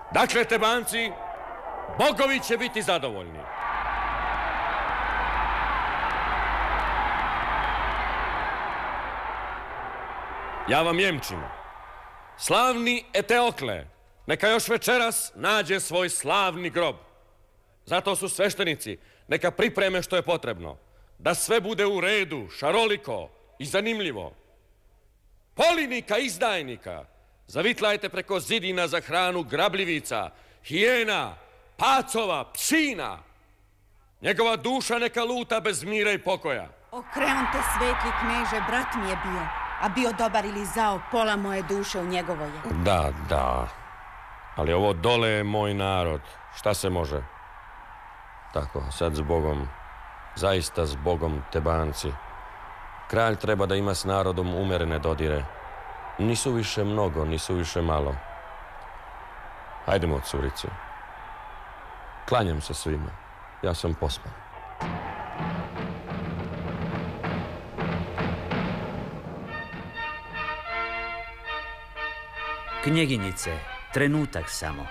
Dakle, Tebanci, bogovi će biti zadovoljni. Ja vam jemčim. Slavni Eteokle, neka još večeras nađe svoj slavni grob. Zato su sveštenici, neka pripreme što je potrebno. Da sve bude u redu, šaroliko i zanimljivo. Polinika izdajnika zavitlajte preko zidina za hranu grabljivica, hijena, pacova, psina. Njegova duša neka luta bez mira i pokoja. Okreonte, svetli kneže, brat mi je bio, a bio dobar ili zao, pola moje duše u njegovoj je. Da, ali ovo dole je moj narod. Šta se može? Tako, sad s Bogom, zaista s Bogom, Tebanci. Kralj treba da ima s narodom umerene dodire. Nisu više mnogo, nisu više malo. Hajdemo, curice. Klanjam se svima. Ja sam pospan. Knjeginjice, trenutak samo.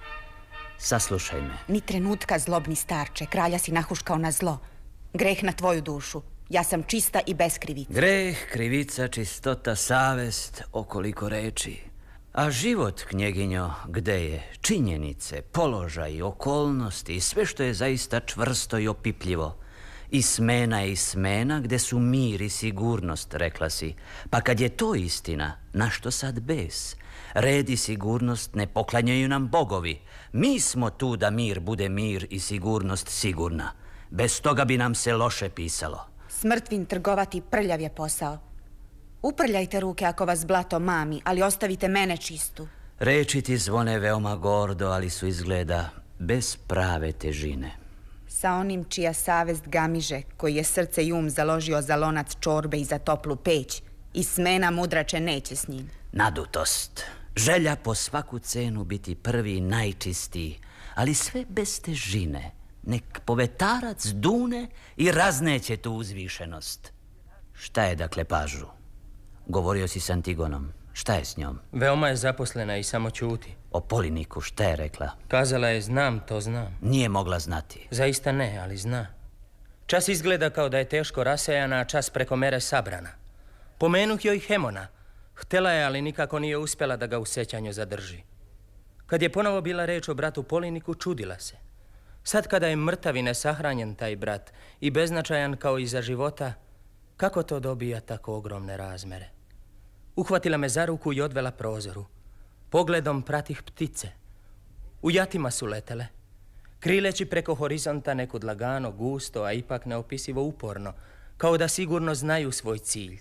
Saslušaj me. Ni trenutka, zlobni starče, kralja si nahuškao na zlo. Greh na tvoju dušu. Ja sam čista i bez krivice. Greh, krivica, čistota, savest, okoliko reči. A život, knjeginjo, gde je? Činjenice, položaj, okolnosti i sve što je zaista čvrsto i opipljivo. I smena je i smena gde su mir i sigurnost, rekla si. Pa kad je to istina, našto sad bes? Red i sigurnost ne poklanjaju nam bogovi. Mi smo tu da mir bude mir i sigurnost sigurna. Bez toga bi nam se loše pisalo. S mrtvim trgovati prljav je posao. Uprljajte ruke ako vas blato mami, ali ostavite mene čistu. Reči ti zvone veoma gordo, ali su izgleda bez prave težine. Sa onim čija savest gamiže, koji je srce i um založio za lonac čorbe i za toplu peć, i smena mudrače neće s njim. Nadutost, želja po svaku cenu biti prvi i najčistiji, ali sve bez težine. Nek povetarac dune i razneće tu uzvišenost. Šta je dakle pažu? Govorio si s Antigonom. Šta je s njom? Veoma je zaposlena i samo ćuti. O Poliniku šta je rekla? Kazala je znam, to znam. Nije mogla znati. Zaista ne, ali zna. Čas izgleda kao da je teško rasejana, a čas preko mere sabrana. Pomenuh joj Hemona. Htela je, ali nikako nije uspjela da ga u sećanju zadrži. Kad je ponovo bila reč o bratu Poliniku, čudila se. Sad kada je mrtav i nesahranjen taj brat i beznačajan kao i za života, kako to dobija tako ogromne razmere? Uhvatila me za ruku i odvela prozoru. Pogledom pratih ptice. U jatima su letele, krileći preko horizonta nekud lagano, gusto, a ipak neopisivo uporno, kao da sigurno znaju svoj cilj.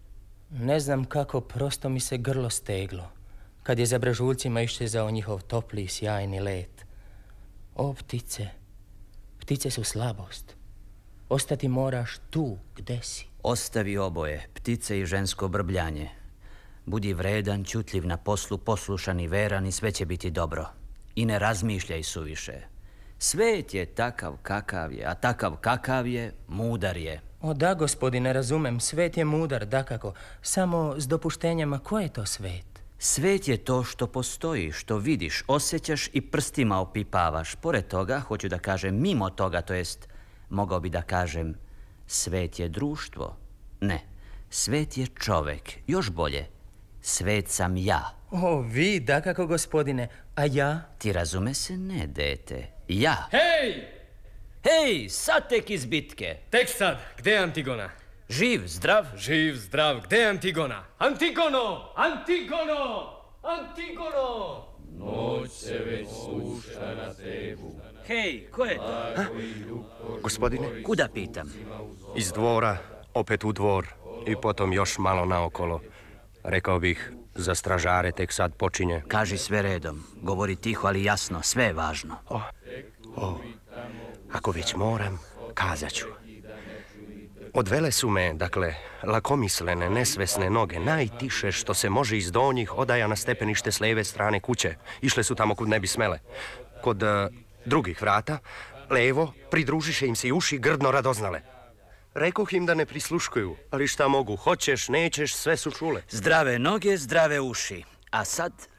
Ne znam kako, prosto mi se grlo steglo, kad je za brežuljcima iščezao njihov topli i sjajni let. O, ptice, ptice su slabost. Ostati moraš tu, gde si. Ostavi oboje, ptice i žensko brbljanje. Budi vredan, ćutljiv na poslu, poslušan i veran i sve će biti dobro. I ne razmišljaj suviše. Svet je takav kakav je, a takav kakav je, mudar je. O da, gospodine, razumem, svet je mudar, dakako. Samo s dopuštenjama, ko je to svet? Svet je to što postoji, što vidiš, osjećaš i prstima opipavaš. Pored toga, hoću da kažem, mimo toga, to jest, mogao bi da kažem, svet je društvo. Ne, svet je čovek, još bolje. Svet sam ja. O, vi, dakako, gospodine, a ja? Ti razume se, ne, dete. Ja. Hej! Hej, sad tek iz bitke. Tek sad, gde je Antigona? Živ, zdrav? Živ, zdrav, gde je Antigona? Antigono! Antigono! Antigono! Noć se već spušta na Tebu. Hej, ko je to? Gospodine? Kuda pitam? Iz dvora, opet u dvor i potom još malo naokolo. Rekao bih, za stražare tek sad počinje. Kaži sve redom, govori tiho, ali jasno, sve je važno. Ako već moram, kazat ću. Odvele su me, dakle, lakomislene, nesvesne noge, najtiše što se može iz donjih odaja na stepenište s leve strane kuće. Išle su tamo kud ne bi smele. Kod drugih vrata, levo, pridružiše im se i uši grdno radoznale. Rekoh im da ne prisluškuju, ali šta mogu, hoćeš, nećeš, sve su čule. Zdrave noge, zdrave uši. A sad,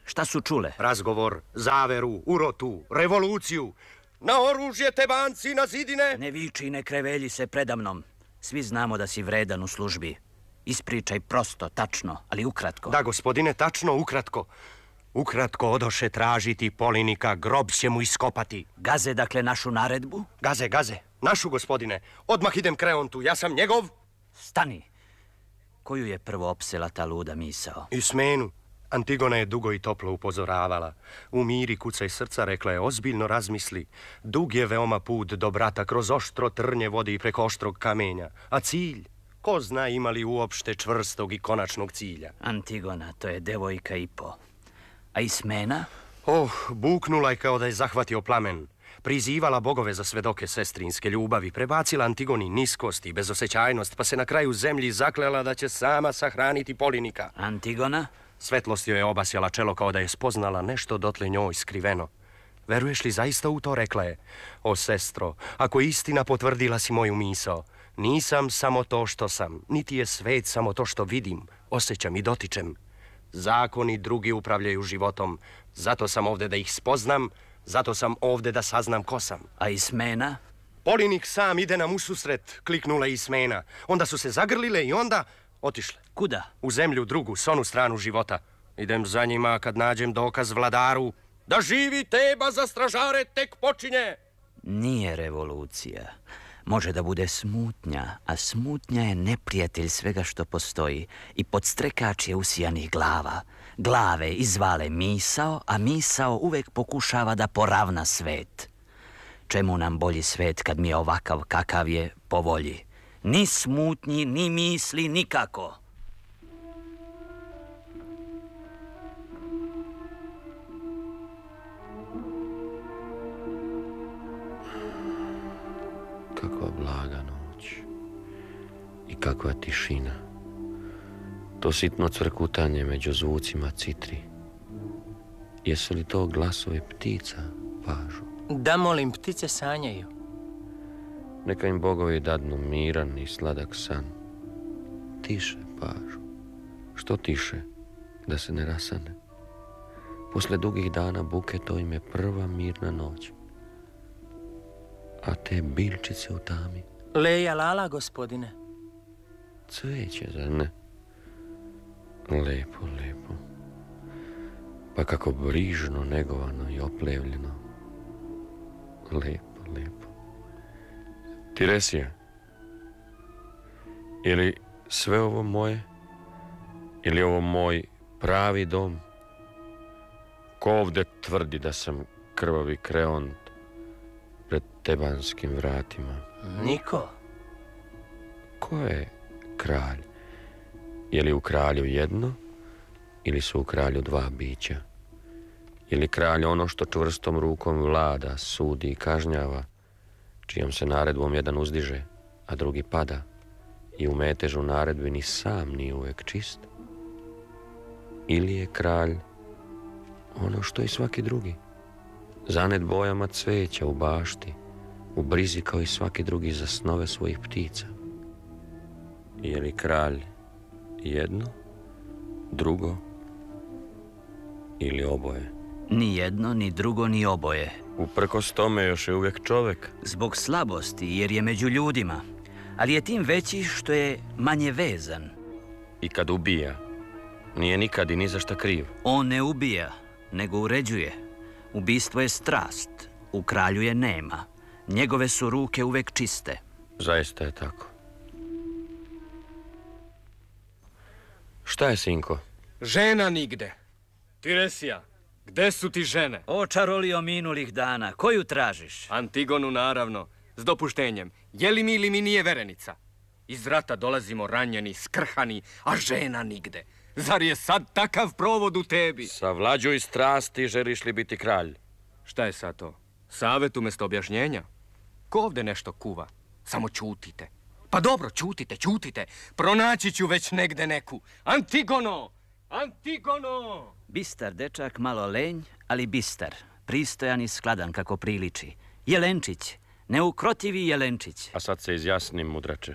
Šta su čule? Razgovor, zaveru, urotu, revoluciju. Na oružje Tebanci, na zidine! Ne viči i ne krevelji se predamnom. Svi znamo da si vredan u službi. Ispričaj prosto, tačno, ali ukratko. Da, gospodine, tačno, ukratko. Ukratko odoše tražiti Polinika, grob će mu iskopati. Gaze, dakle, našu naredbu? Gaze, našu, gospodine. Odmah idem Kreontu, ja sam njegov. Stani. Koju je prvo opsela ta luda misao? Ismenu. Antigona je dugo i toplo upozoravala. Umiri kucaj srca, rekla je, ozbiljno razmisli. Dug je veoma put do brata, kroz oštro trnje vodi preko oštrog kamenja. A cilj? Ko zna ima li uopšte čvrstog i konačnog cilja? Antigona, to je devojka i po. A Ismena? Buknula je kao da je zahvatio plamen. Prizivala bogove za svedoke sestrinske ljubavi, prebacila Antigoni niskost i bezosećajnost, pa se na kraju zemlji zaklela da će sama sahraniti Polinika. Antigona? Svetlost joj je obasjala čelo kao da je spoznala nešto dotle njoj skriveno. Veruješ li zaista u to, rekla je? O, sestro, ako istina potvrdila si moju misao, nisam samo to što sam, niti je svet samo to što vidim, osjećam i dotičem. Zakoni drugi upravljaju životom, zato sam ovdje da ih spoznam, zato sam ovdje da saznam ko sam. A Ismena? Polinik sam ide nam ususret, kliknula je Ismena. Onda su se zagrlile i onda otišle. Kuda? U zemlju drugu, s onu stranu života. Idem za njima kad nađem dokaz vladaru. Da živi Teba za stražare tek počinje. Nije revolucija. Može da bude smutnja, a smutnja je neprijatelj svega što postoji i podstrekač je usijanih glava. Glave izvale misao, a misao uvek pokušava da poravna svet. Čemu nam bolji svet kad mi je ovakav kakav je po volji? Ni smutnji, ni misli, nikako. Kakva blaga noć i kakva tišina. To sitno cvrkutanje među zvucima citri. Jesu li to glasovi ptica, pažu? Da, molim, ptice sanjaju. Neka im bogovi dadnu miran i sladak san. Tiše, pažu. Što tiše, da se ne rasane. Posle dugih dana buke to im je prva mirna noć. A te biljčice u tami? Leja lala, gospodine. Cveće, zar ne? Lepo, lepo. Pa kako brižno, negovano i oplevljeno. Lepo, lepo. Tiresija, je li sve ovo moje? Ili ovo moj pravi dom? Ko ovde tvrdi da sam krvavi Kreont pred tebanskim vratima? Niko. Ko je kralj? Je li u kralju jedno ili su u kralju dva bića? Je li kralj ono što čvrstom rukom vlada, sudi i kažnjava, čijom se naredbom jedan uzdiže, a drugi pada i u metežu naredbi ni sam nije uvek čist? Ili je kralj ono što i svaki drugi, zanet bojama cveća u bašti, u brizi kao i svaki drugi za snove svojih ptica? Je li kralj jedno, drugo ili oboje? Ni jedno, ni drugo, ni oboje. Uprkos tome još je uvijek čovjek. Zbog slabosti, jer je među ljudima. Ali je tim veći što je manje vezan. I kad ubija, nije nikad i ni za šta kriv. On ne ubija, nego uređuje. Ubistvo je strast, u kralju je nema. Njegove su ruke uvek čiste. Zaista je tako. Šta je, sinko? Žena nigde. Tiresija, gde su ti žene? O čarolio minulih dana, koju tražiš? Antigonu, naravno, s dopuštenjem. Je li mi ili mi nije verenica? Iz rata dolazimo ranjeni, skrhani, a žena nigde. Zar je sad takav provod u tebi? Savlađuj strasti, želiš li biti kralj? Šta je sad to? Savet umjesto objašnjenja? Ko ovdje nešto kuva? Samo čutite. Pa dobro, čutite. Pronaći ću već negde neku. Antigono! Antigono! Bistar dečak, malo lenj, ali bistar. Pristojan i skladan kako priliči. Jelenčić, neukrotivi Jelenčić. A sad se izjasnim, mudrače.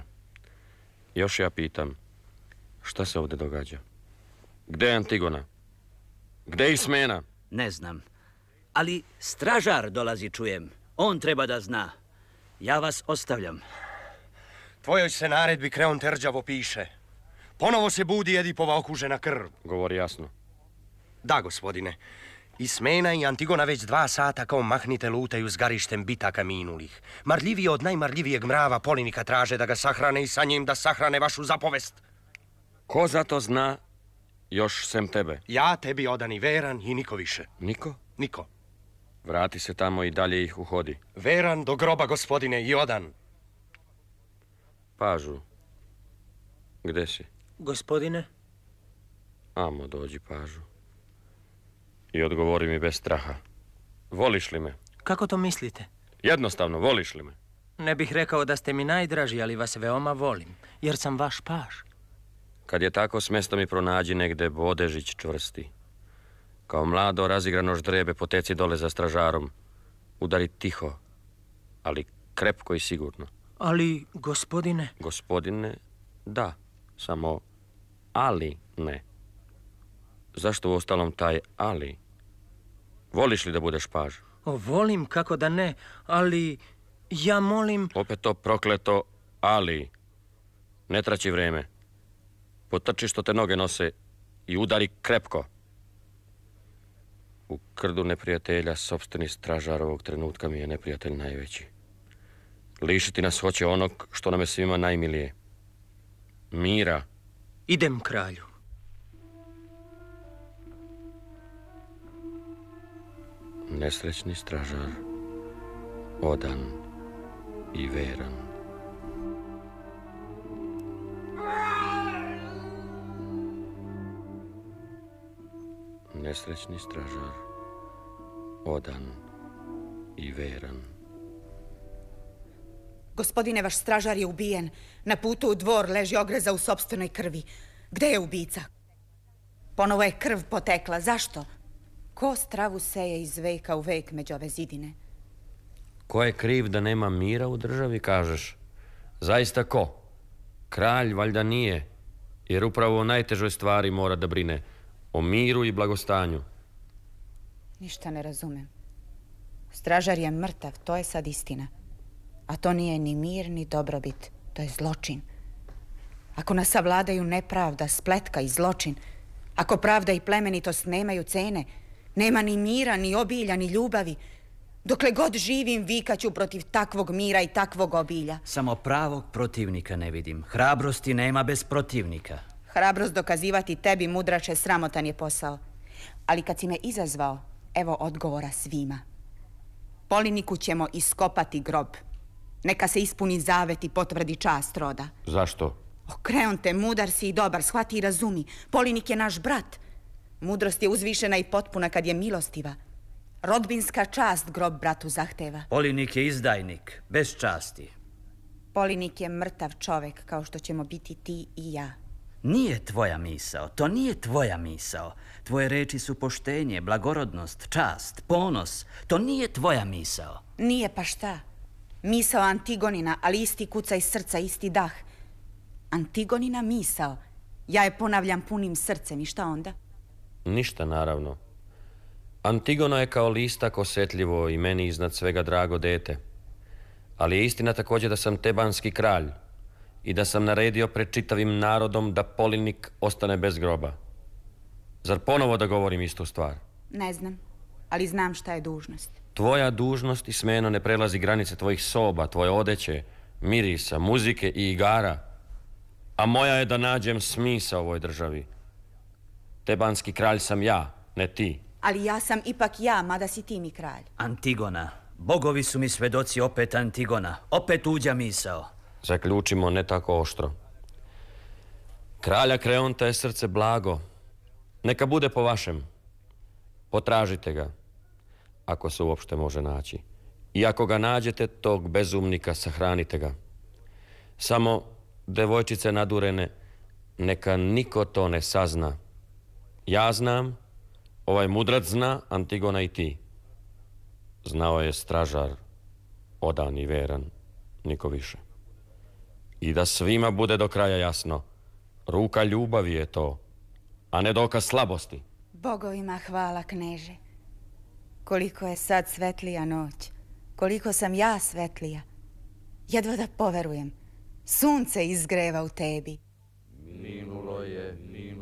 Još ja pitam, šta se ovdje događa? Gde je Antigona? Gde je smena? Ne znam. Ali stražar dolazi, čujem. On treba da zna. Ja vas ostavljam. Tvojoj se naredbi Kreon rđavo piše. Ponovo se budi Edipova okužena krv. Govori jasno. Da, gospodine. Ismena i Antigona već 2 sata kao mahnite lutaju s garištem bitaka minulih. Marljiviji od najmarljivijeg mrava Polinika traže da ga sahrane i sa njim da sahrane vašu zapovest. Ko za to zna još sem tebe? Ja, tebi odan i veran i niko više. Niko? Niko. Vrati se tamo i dalje ih uhodi. Veran do groba, gospodine, i odan. Pažu, gde si? Gospodine? Amo, dođi, Pažu. I odgovori mi bez straha. Voliš li me? Kako to mislite? Jednostavno, voliš li me? Ne bih rekao da ste mi najdraži, ali vas veoma volim, jer sam vaš paž. Kad je tako, smesto mi pronađi negde bodežić čvrsti. Kao mlado razigrano ždrebe poteci dole za stražarom. Udari tiho, ali krepko i sigurno. Ali, gospodine... Gospodine, da, samo ali ne. Zašto uostalom taj ali? Voliš li da budeš paž? Volim, kako da ne, ali ja molim... Opet to prokleto ali. Ne traći vreme. Potrči što te noge nose i udari krepko. U krdu neprijatelja sopstveni stražar ovog trenutka mi je neprijatelj najveći. Lišiti nas hoće onog što nam je svima najmilije. Mira. Idem, kralju. Nesrećni stražar, odan i veran. Nesrećni stražar, odan i veran. Gospodine, vaš stražar je ubijen. Na putu u dvor leži ogreza u sopstvenoj krvi. Gde je ubica? Ponovo je krv potekla. Zašto? Ko stravu seje iz veka u vek među ove zidine? Ko je kriv da nema mira u državi, kažeš? Zaista ko? Kralj valjda nije, jer upravo o najtežoj stvari mora da brine. O miru i blagostanju. Ništa ne razumem. Stražar je mrtav, to je sad istina. A to nije ni mir, ni dobrobit. To je zločin. Ako nas savladaju nepravda, spletka i zločin, ako pravda i plemenitost nemaju cene, nema ni mira, ni obilja, ni ljubavi. Dokle god živim, vikaću protiv takvog mira i takvog obilja. Samo pravog protivnika ne vidim. Hrabrosti nema bez protivnika. Hrabrost dokazivati tebi, mudrače, sramotan je posao. Ali kad si me izazvao, evo odgovora svima. Poliniku ćemo iskopati grob. Neka se ispuni zavet i potvrdi čast roda. Zašto? Kreon te, mudar si i dobar, shvati i razumi. Polinik je naš brat. Mudrost je uzvišena i potpuna kad je milostiva. Rodbinska čast grob bratu zahteva. Polinik je izdajnik, bez časti. Polinik je mrtav čovek, kao što ćemo biti ti i ja. Nije tvoja misao, to nije tvoja misao. Tvoje reči su poštenje, blagorodnost, čast, ponos. To nije tvoja misao. Nije pa šta? Misao Antigonina, ali isti kuca iz srca, isti dah. Antigonina misao. Ja je ponavljam punim srcem i šta onda? Ništa, naravno. Antigona je kao listak osjetljivo i meni iznad svega drago dete. Ali je istina također da sam tebanski kralj i da sam naredio pred čitavim narodom da Polinik ostane bez groba. Zar ponovo da govorim istu stvar? Ne znam, ali znam šta je dužnost. Tvoja dužnost i smeno ne prelazi granice tvojih soba, tvoje odeće, mirisa, muzike i igara. A moja je da nađem smisa ovoj državi. Tebanski kralj sam ja, ne ti. Ali ja sam ipak ja, mada si ti mi kralj. Antigona. Bogovi su mi svedoci, opet Antigona. Opet uđa misao. Zaključimo ne tako oštro. Kralja Kreonta je srce blago. Neka bude po vašem. Potražite ga, ako se uopšte može naći. I ako ga nađete, tog bezumnika, sahranite ga. Samo, devojčice nadurene, neka niko to ne sazna. Ja znam, ovaj mudrac zna, Antigona i ti. Znao je stražar, odan i veran, niko više. I da svima bude do kraja jasno, ruka ljubavi je to, a ne dokaz slabosti. Bogovima hvala, kneže. Koliko je sad svetlija noć, koliko sam ja svetlija. Jedva da poverujem, sunce izgreva u tebi. Minulo je,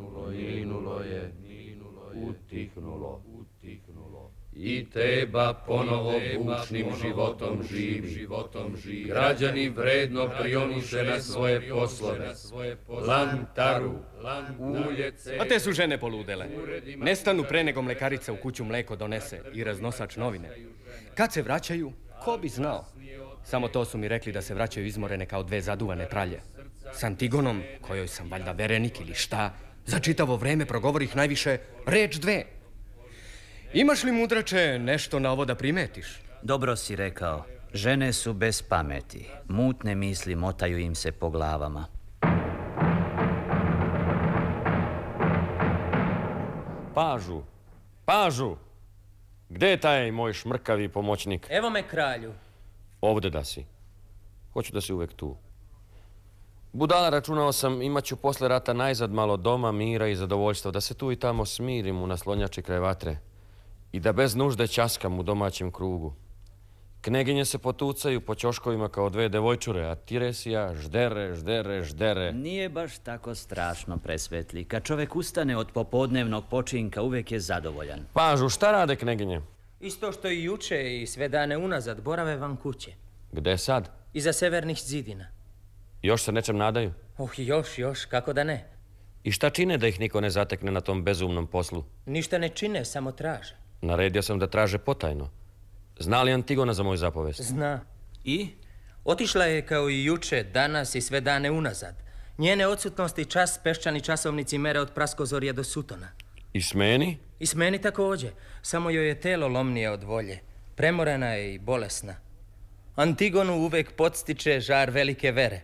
utihnulo. I teba ponovo bučnim životom živi. Građani vredno prionuše na svoje poslove. Lantaru, ulje, A te su žene poludele. Nestanu pre nego mlekarica u kuću mleko donese i raznosač novine. Kad se vraćaju, ko bi znao? Samo to su mi rekli da se vraćaju izmorene kao dve zaduvane tralje. S Antigonom, kojoj sam valjda verenik ili šta, za čitavo vreme progovorih najviše reč dve. Imaš li, mudrače, nešto na ovo da primetiš? Dobro si rekao. Žene su bez pameti. Mutne misli motaju im se po glavama. Pažu! Gde je taj moj šmrkavi pomoćnik? Evo me, kralju. Ovde da si. Hoću da si uvek tu. Budala, računao sam, imat ću posle rata najzad malo doma, mira i zadovoljstva, da se tu i tamo smirim u naslonjači kraj vatre i da bez nužde ćaskam u domaćem krugu. Kneginje se potucaju po ćoškovima kao dve devojčure, a Tiresija ždere. Nije baš tako strašno, presvetli. Kad čovek ustane od popodnevnog počinka, uvek je zadovoljan. Pažu, šta rade kneginje? Isto što i juče i sve dane unazad borave van kuće. Gde sad? Iza severnih zidina. Još se nečem nadaju? Još, kako da ne. I šta čine da ih niko ne zatekne na tom bezumnom poslu? Ništa ne čine, samo traže. Naredio sam da traže potajno. Zna li Antigona za moju zapovest? Zna. I? Otišla je kao i juče, danas i sve dane unazad. Njene odsutnosti čas peščani časovnici mere od Praskozorja do Sutona. I smeni? I smeni takođe. Samo joj je telo lomnije od volje. Premorena je i bolesna. Antigonu uvek podstiče žar velike vere.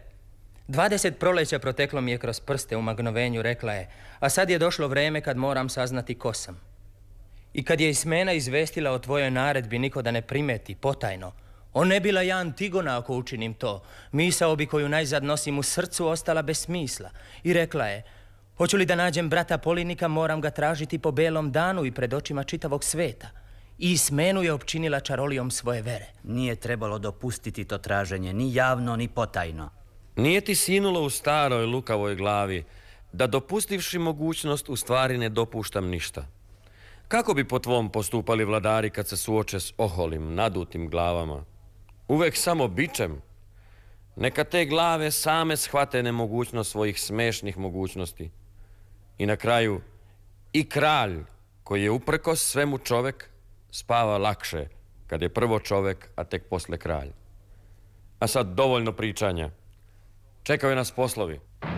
20 proleća proteklo mi je kroz prste u magnovenju, rekla je, a sad je došlo vreme kad moram saznati ko sam. I kad je Ismena izvestila o tvojoj naredbi niko da ne primeti, potajno, on ne bila ja Antigona ako učinim to. Misao bi koju najzad nosim u srcu ostala bez smisla. I rekla je, hoću li da nađem brata Polinika, moram ga tražiti po belom danu i pred očima čitavog sveta. I Ismenu je opčinila čarolijom svoje vere. Nije trebalo dopustiti to traženje, ni javno, ni potajno. Nije ti sinulo u staroj lukavoj glavi da dopustivši mogućnost u stvari ne dopuštam ništa? Kako bi po tvom postupali vladari kad se suoče s oholim, nadutim glavama? Uvek samo bičem. Neka te glave same shvate nemogućnost svojih smešnih mogućnosti. I na kraju, i kralj, koji je uprkos svemu čovek, spava lakše kad je prvo čovek, a tek posle kralj. A sad dovoljno pričanja. Čekaju nas poslovi.